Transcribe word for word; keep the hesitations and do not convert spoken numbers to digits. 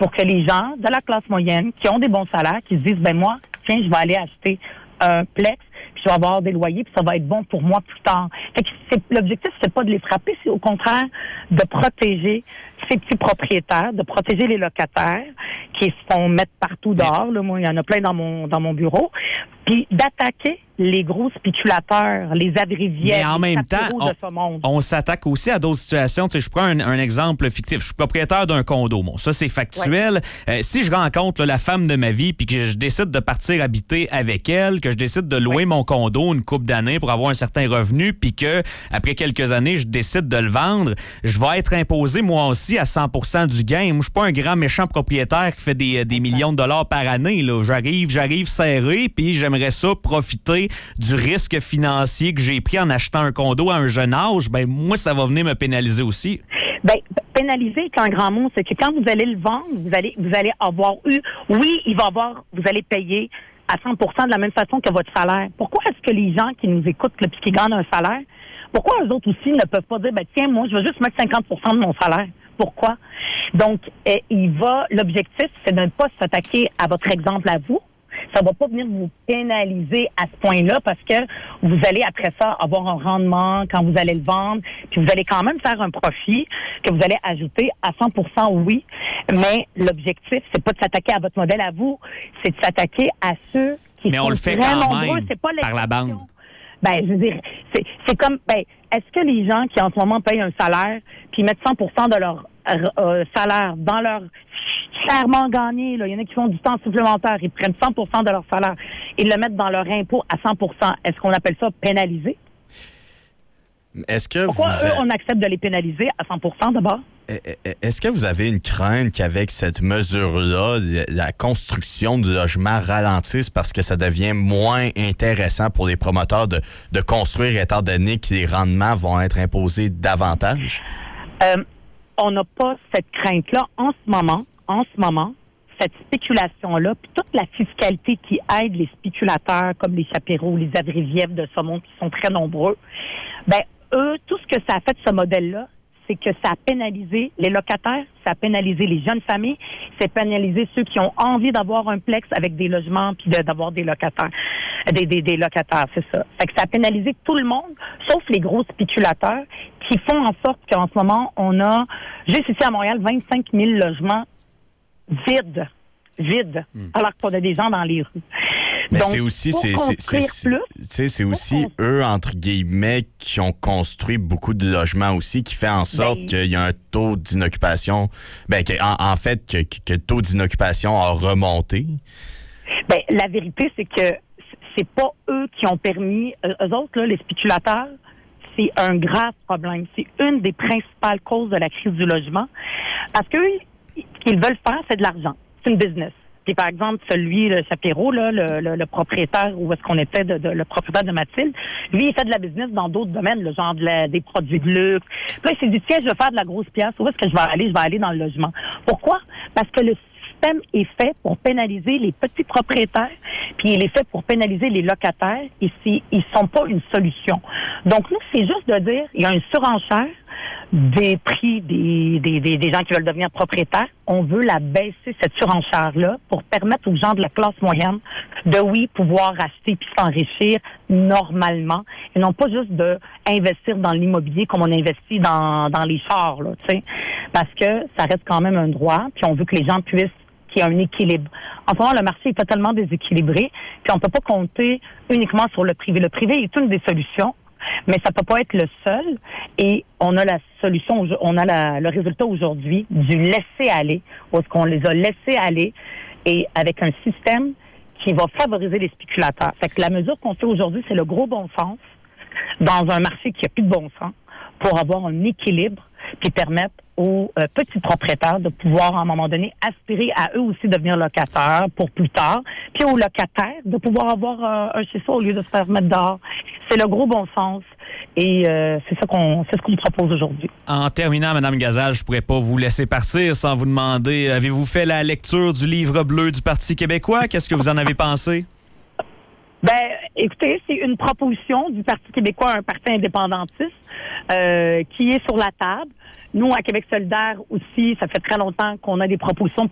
pour que les gens de la classe moyenne qui ont des bons salaires, qui se disent, ben moi, tiens, je vais aller acheter un Plex, puis je vais avoir des loyers, puis ça va être bon pour moi plus tard. Fait que c'est, l'objectif, c'est pas de les frapper, c'est au contraire de protéger ces petits propriétaires, de protéger les locataires qui se font mettre partout dehors. Là, moi, il y en a plein dans mon dans mon bureau. Puis d'attaquer les gros spéculateurs, les abréviés, mais en les même temps, de ce monde. on, on s'attaque aussi à d'autres situations. Tu sais, je prends un, un exemple fictif. Je suis propriétaire d'un condo. Bon, ça, c'est factuel. Ouais. Euh, si je rencontre là, la femme de ma vie puis que je décide de partir habiter avec elle, que je décide de louer ouais. mon condo une couple d'années pour avoir un certain revenu puis que après quelques années, je décide de le vendre, je vais être imposé, moi aussi, à cent pour cent du gain. Moi, je suis pas un grand méchant propriétaire qui fait des, des millions de dollars par année. Là. J'arrive, j'arrive serré puis j'aimerais ça profiter du risque financier que j'ai pris en achetant un condo à un jeune âge. Ben moi, ça va venir me pénaliser aussi. Ben, pénaliser est un grand mot. C'est que quand vous allez le vendre, vous allez, vous allez avoir eu, oui, il va avoir, vous allez payer à cent pour cent de la même façon que votre salaire. Pourquoi est-ce que les gens qui nous écoutent et qui gagnent un salaire, pourquoi eux autres aussi ne peuvent pas dire, ben tiens, moi, je vais juste mettre cinquante pour cent de mon salaire? Pourquoi? Donc, eh, il va, l'objectif, c'est de ne pas s'attaquer à votre exemple à vous. Ça va pas venir vous pénaliser à ce point-là parce que vous allez après ça avoir un rendement quand vous allez le vendre, puis vous allez quand même faire un profit que vous allez ajouter à cent pour cent, oui. Mais l'objectif, c'est pas de s'attaquer à votre modèle à vous, c'est de s'attaquer à ceux qui mais sont on le fait très quand nombreux. même c'est pas par la bande. Ben, je veux dire, c'est, c'est comme, ben, est-ce que les gens qui en ce moment payent un salaire puis mettent cent pour cent de leur euh, salaire dans leur chèrement gagné, là, il y en a qui font du temps supplémentaire, ils prennent cent pour cent de leur salaire, ils le mettent dans leur impôt à cent pour cent. Est-ce qu'on appelle ça pénaliser? Est-ce que Pourquoi vous... eux, on accepte de les pénaliser à cent pour cent d'abord? Est-ce que vous avez une crainte qu'avec cette mesure-là, la construction de logements ralentisse parce que ça devient moins intéressant pour les promoteurs de, de construire étant donné que les rendements vont être imposés davantage? Euh, on n'a pas cette crainte-là en ce moment. En ce moment, cette spéculation-là, puis toute la fiscalité qui aide les spéculateurs comme les Chapiros, les Avrivièvres de ce monde qui sont très nombreux, ben eux, tout ce que ça a fait de ce modèle-là, c'est que ça a pénalisé les locataires, ça a pénalisé les jeunes familles, ça a pénalisé ceux qui ont envie d'avoir un plex avec des logements puis de, d'avoir des locataires, des, des, des locataires, c'est ça. Fait que ça a pénalisé tout le monde, sauf les gros spéculateurs qui font en sorte qu'en ce moment, on a, juste ici à Montréal, vingt-cinq mille logements vides, vides, hmm. alors qu'on a des gens dans les rues. Mais donc, c'est aussi, pour c'est, c'est, c'est, plus, c'est, c'est aussi eux, entre guillemets, qui ont construit beaucoup de logements aussi, qui fait en sorte ben, qu'il y a un taux d'inoccupation, ben, que, en, en fait, que, que le taux d'inoccupation a remonté. Ben, la vérité, c'est que c'est pas eux qui ont permis, eux autres, là, les spéculateurs, c'est un grave problème. C'est une des principales causes de la crise du logement. Parce qu'eux, ce qu'ils veulent faire, c'est de l'argent. C'est une business. Puis par exemple, celui, le Shapiro, là, le, le, le propriétaire, où est-ce qu'on était, de, de, le propriétaire de Mathilde, lui, il fait de la business dans d'autres domaines, le genre de la, des produits de luxe. Puis là, il s'est dit, tiens, je vais faire de la grosse pièce. Où est-ce que je vais aller? Je vais aller dans le logement. Pourquoi? Parce que le système est fait pour pénaliser les petits propriétaires, puis il est fait pour pénaliser les locataires, et c'est, ils sont pas une solution. Donc, nous, c'est juste de dire, il y a une surenchère des prix des, des, des, des gens qui veulent devenir propriétaires. On veut la baisser, cette surenchère-là, pour permettre aux gens de la classe moyenne de, oui, pouvoir acheter puis s'enrichir normalement, et non pas juste de investir dans l'immobilier comme on investit dans, dans les chars, là, tu sais, parce que ça reste quand même un droit, puis on veut que les gens puissent qu'il y ait un équilibre. En ce moment, le marché est totalement déséquilibré, puis on ne peut pas compter uniquement sur le privé. Le privé est une des solutions, mais ça peut pas être le seul. Et on a la solution, on a la, le résultat aujourd'hui du laisser aller, où est-ce qu'on les a laissés aller, et avec un système qui va favoriser les spéculateurs. Fait que la mesure qu'on fait aujourd'hui, c'est le gros bon sens dans un marché qui a plus de bon sens pour avoir un équilibre puis permettre aux euh, petits propriétaires de pouvoir, à un moment donné, aspirer à eux aussi devenir locataires pour plus tard, puis aux locataires de pouvoir avoir euh, un chez-soi au lieu de se faire mettre dehors. C'est le gros bon sens et euh, c'est ça qu'on c'est ce qu'on propose aujourd'hui. En terminant, Mme Gazal, je pourrais pas vous laisser partir sans vous demander, avez-vous fait la lecture du livre bleu du Parti québécois? Qu'est-ce que vous en avez pensé? Ben, écoutez, c'est une proposition du Parti québécois, un parti indépendantiste, euh, qui est sur la table. Nous, à Québec solidaire aussi, ça fait très longtemps qu'on a des propositions